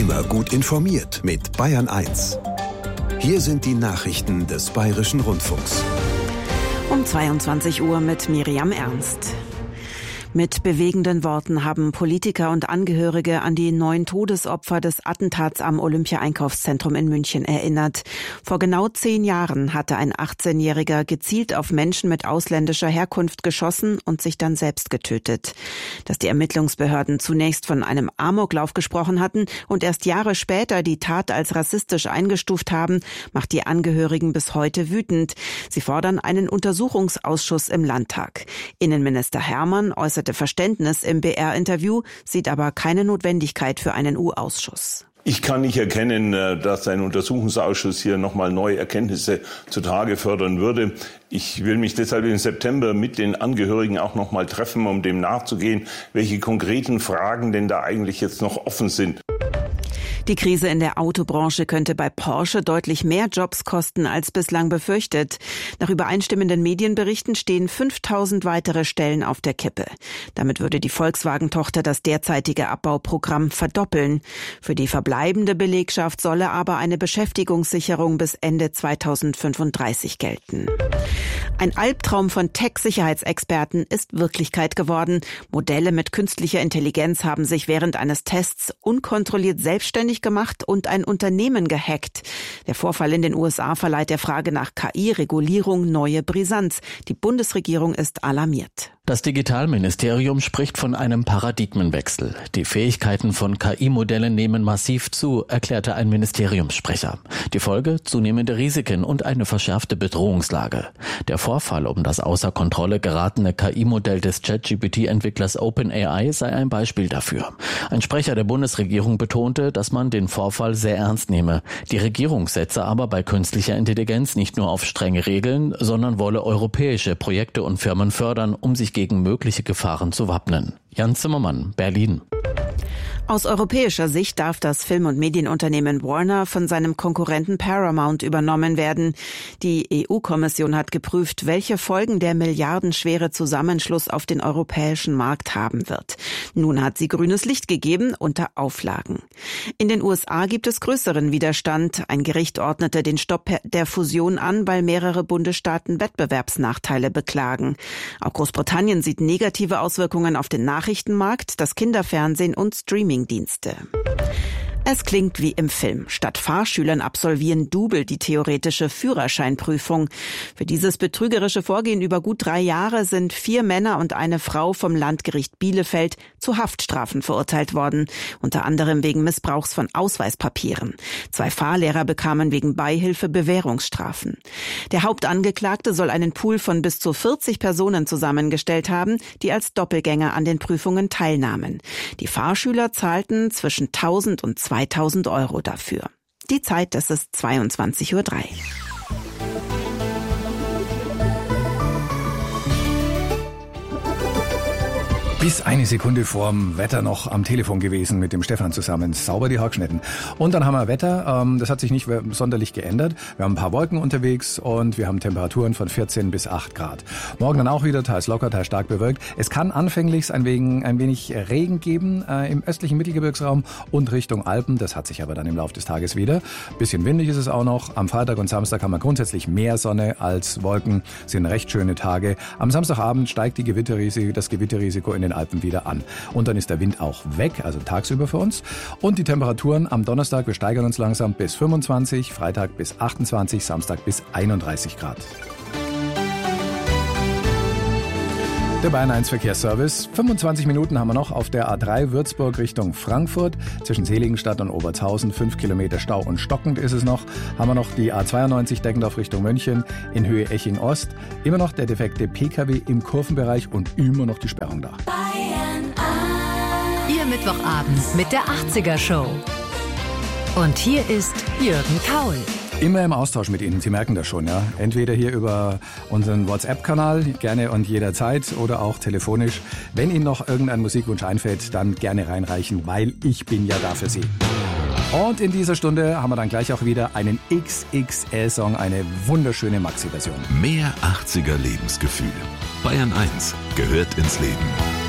Immer gut informiert mit Bayern 1. Hier sind die Nachrichten des Bayerischen Rundfunks. Um 22 Uhr mit Miriam Ernst. Mit bewegenden Worten haben Politiker und Angehörige an die 9 Todesopfer des Attentats am Olympia-Einkaufszentrum in München erinnert. Vor genau 10 Jahren hatte ein 18-Jähriger gezielt auf Menschen mit ausländischer Herkunft geschossen und sich dann selbst getötet. Dass die Ermittlungsbehörden zunächst von einem Amoklauf gesprochen hatten und erst Jahre später die Tat als rassistisch eingestuft haben, macht die Angehörigen bis heute wütend. Sie fordern einen Untersuchungsausschuss im Landtag. Innenminister Hermann äußerte Verständnis im BR-Interview, sieht aber keine Notwendigkeit für einen U-Ausschuss. Ich kann nicht erkennen, dass ein Untersuchungsausschuss hier nochmal neue Erkenntnisse zutage fördern würde. Ich will mich deshalb im September mit den Angehörigen auch nochmal treffen, um dem nachzugehen, welche konkreten Fragen denn da eigentlich jetzt noch offen sind. Die Krise in der Autobranche könnte bei Porsche deutlich mehr Jobs kosten als bislang befürchtet. Nach übereinstimmenden Medienberichten stehen 5.000 weitere Stellen auf der Kippe. Damit würde die Volkswagen-Tochter das derzeitige Abbauprogramm verdoppeln. Für die verbleibende Belegschaft solle aber eine Beschäftigungssicherung bis Ende 2035 gelten. Ein Albtraum von Tech-Sicherheitsexperten ist Wirklichkeit geworden. Modelle mit künstlicher Intelligenz haben sich während eines Tests unkontrolliert selbstständig gemacht und ein Unternehmen gehackt. Der Vorfall in den USA verleiht der Frage nach KI-Regulierung neue Brisanz. Die Bundesregierung ist alarmiert. Das Digitalministerium spricht von einem Paradigmenwechsel. Die Fähigkeiten von KI-Modellen nehmen massiv zu, erklärte ein Ministeriumssprecher. Die Folge? Zunehmende Risiken und eine verschärfte Bedrohungslage. Der Vorfall um das außer Kontrolle geratene KI-Modell des ChatGPT-Entwicklers OpenAI sei ein Beispiel dafür. Ein Sprecher der Bundesregierung betonte, dass man den Vorfall sehr ernst nehme. Die Regierung setze aber bei künstlicher Intelligenz nicht nur auf strenge Regeln, sondern wolle europäische Projekte und Firmen fördern, um sich gegen mögliche Gefahren zu wappnen. Jan Zimmermann, Berlin. Aus europäischer Sicht darf das Film- und Medienunternehmen Warner von seinem Konkurrenten Paramount übernommen werden. Die EU-Kommission hat geprüft, welche Folgen der milliardenschwere Zusammenschluss auf den europäischen Markt haben wird. Nun hat sie grünes Licht gegeben unter Auflagen. In den USA gibt es größeren Widerstand. Ein Gericht ordnete den Stopp der Fusion an, weil mehrere Bundesstaaten Wettbewerbsnachteile beklagen. Auch Großbritannien sieht negative Auswirkungen auf den Nachrichtenmarkt, das Kinderfernsehen und Streamingdienste. Es klingt wie im Film. Statt Fahrschülern absolvieren Double die theoretische Führerscheinprüfung. Für dieses betrügerische Vorgehen über gut 3 Jahre sind 4 Männer und eine Frau vom Landgericht Bielefeld zu Haftstrafen verurteilt worden. Unter anderem wegen Missbrauchs von Ausweispapieren. 2 Fahrlehrer bekamen wegen Beihilfe Bewährungsstrafen. Der Hauptangeklagte soll einen Pool von bis zu 40 Personen zusammengestellt haben, die als Doppelgänger an den Prüfungen teilnahmen. Die Fahrschüler zahlten zwischen 1.000 und 2.000 Euro dafür. Die Zeit, das ist 22:03 Uhr. Bis eine Sekunde vorm Wetter noch am Telefon gewesen mit dem Stefan zusammen. Sauber die Haargeschnitten. Und dann haben wir Wetter. Das hat sich nicht sonderlich geändert. Wir haben ein paar Wolken unterwegs und wir haben Temperaturen von 14 bis 8 Grad. Morgen dann auch wieder teils locker, teils stark bewölkt. Es kann anfänglich ein wenig Regen geben im östlichen Mittelgebirgsraum und Richtung Alpen. Das hat sich aber dann im Laufe des Tages wieder. Bisschen windig ist es auch noch. Am Freitag und Samstag haben wir grundsätzlich mehr Sonne als Wolken. Sind recht schöne Tage. Am Samstagabend steigt das Gewitterrisiko in den Alpen wieder an. Und dann ist der Wind auch weg, also tagsüber für uns. Und die Temperaturen am Donnerstag, wir steigern uns langsam bis 25, Freitag bis 28, Samstag bis 31 Grad. Der Bayern 1 Verkehrsservice. 25 Minuten haben wir noch auf der A3 Würzburg Richtung Frankfurt. Zwischen Seligenstadt und Obertshausen 5 Kilometer Stau und stockend ist es noch. Haben wir noch die A92 Deggendorf Richtung München in Höhe Eching Ost. Immer noch der defekte PKW im Kurvenbereich und immer noch die Sperrung da. Bayern 1. Ihr Mittwochabend mit der 80er Show. Und hier ist Jürgen Kaul. Immer im Austausch mit Ihnen, Sie merken das schon, ja. Entweder hier über unseren WhatsApp-Kanal, gerne und jederzeit, oder auch telefonisch. Wenn Ihnen noch irgendein Musikwunsch einfällt, dann gerne reinreichen, weil ich bin ja da für Sie. Und in dieser Stunde haben wir dann gleich auch wieder einen XXL-Song, eine wunderschöne Maxi-Version. Mehr 80er Lebensgefühl. Bayern 1 gehört ins Leben.